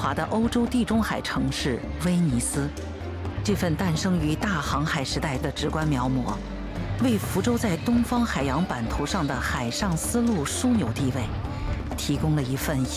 华的欧洲地中海城市威尼斯。这份诞生于大航海时代的直观描摹，为福州在东方海洋版图上的海上丝路枢纽地位提供了一份